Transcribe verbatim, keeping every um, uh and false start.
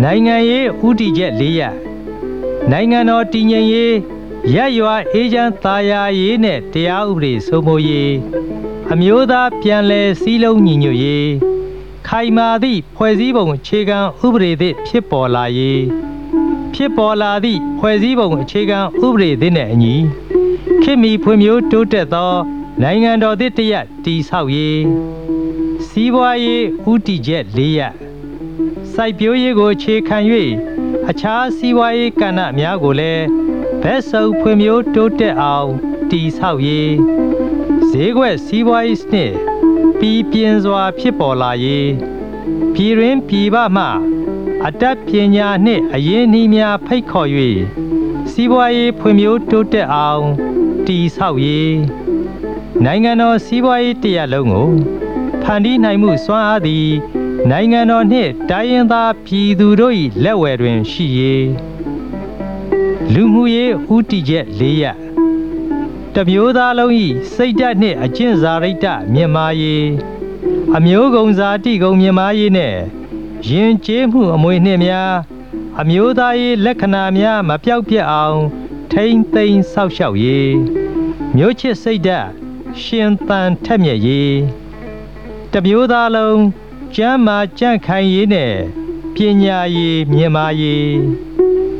နိုင်ငံရေးဥတီချက်၄ရပ်နိုင်ငံတော်တည်ငြိမ်ရေးရပ်ရွာအေးချမ်းသာယာရေးနဲ့တရားဥပဒေစိုးမိုးရေးအမျိုးသားပြန်လည်စည်းလုံးညီညွတ်ရေးခိုင်မာသည့်ဖွဲ့စည်းပုံအခြေခံဥပဒေသစ်ဖြစ်ပေါ်လာရေးဖြစ်ပေါ်လာသည့်ဖွဲ့စည်းပုံအခြေခံဥပဒေသစ်နှင့်အညီခေတ်မီဖွံ့ဖြိုးတိုးတက်သောနိုင်ငံတော်သစ်တစ်ရပ်တည်ဆောက်ရေးစီးပွားရေးဥတီချက်၄ရပ်စိုက်ပျိုးရေးကိုအခြေခံ၍အခြားစီးပွားရေးကဏ္ဍများကိုလည်းဘက်စုံဖွံ့ဖြိုးတိုးတက်အောင်တည်ဆောက်ရေးဈေးကွက်စီးပွားရေးစနစ်ပြည်ပြင်းစွာဖြစ်ပေါ်လာရေးပြည်တွင်ပြည်ပမှအတတ်ပညာနှင့်အရင်းအနှီးများဖိတ်ခေါ်၍စီးပွားရေးဖွံ့ဖြိုးတိုးတက်အောင်တည်ဆောက်ရေးနိုင်ငံတော်စီးပွားရေးတစ်ရပ်လုံးကိုဖန်တီးနိုင်မှုစွမ်းအားသည်နိုင်ငံတော်နှင့်တိုင်းရင်းသားပြည်သူတို့၏လက်ဝယ်တွင်ရှိရေးလူမှုရေးဥတီချက်၄ရပ်တစ်မျိုးသားလုံး၏စိတ်ဓာတ်နှင့်အကျင့်စာရိတ္တမြင့်မားရေးအမျိုးကုံဇာတိကုံမြင့်မားရေးနှင့်ယဉ်ကျေးမှုအမွေအနှစ်များအမျိုးသားရေးလက္ခဏာများမပျောက်ပြတ်အောင်ထိန်းသိမ်းစောင့်ရှောက်ရေးမျိုးချစ်စိတ်ဓာတ်ရှင်သန်ထက်မြက်ရေးတစ်မျိုးသားလုံးကျမ်းမာကြံ့ခိုင်ရေးနဲ့ပညာရေးမြင့်မားရေး